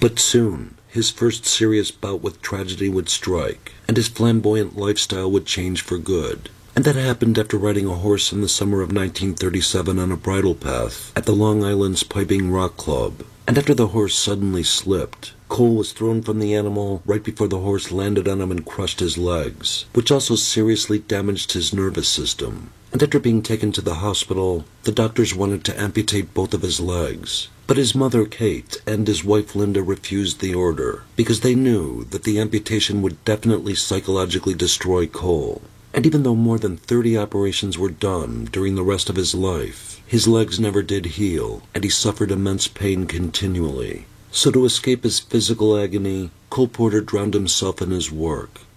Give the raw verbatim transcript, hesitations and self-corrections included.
But soon, his first serious bout with tragedy would strike, and his flamboyant lifestyle would change for good. And that happened after riding a horse in the summer of nineteen thirty-seven on a bridle path at the Long Island's Piping Rock Club. And after the horse suddenly slipped, Cole was thrown from the animal right before the horse landed on him and crushed his legs, which also seriously damaged his nervous system. And after being taken to the hospital, the doctors wanted to amputate both of his legs. But his mother, Kate, and his wife, Linda, refused the order, because they knew that the amputation would definitely psychologically destroy Cole. And even though more than thirty operations were done during the rest of his life, his legs never did heal, and he suffered immense pain continually. So to escape his physical agony, Cole Porter drowned himself in his work,